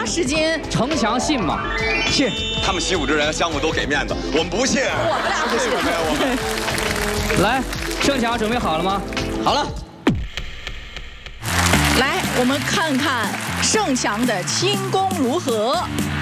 时间。 程翔信吗？信。 他们习武之人相互都给面子，我们不信。 我们俩不信。 没有我们。来，盛强准备好了吗？ 好了。 来，我们看看盛强的轻功如何。